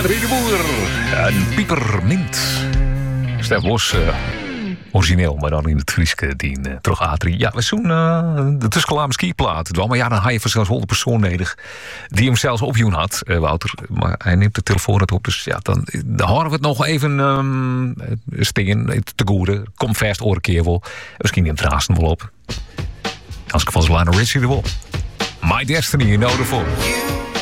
Adrie de Boer. En Piepermint. Stef Bos, origineel, maar dan in het Frieske. Die terug Adrie. Ja, we zoen de Tuskelaan skiplaat. Maar ja, dan had je zelfs 100 persoon nodig. Die hem zelfs opjoen had, Wouter. Maar hij neemt de telefoon het op. Dus ja, dan horen we het nog even steen te goede. Kom vast oor een keer wel. Misschien neemt Raasten wel op. Als ik van Lionel Richie er wel. My Destiny, you know the for.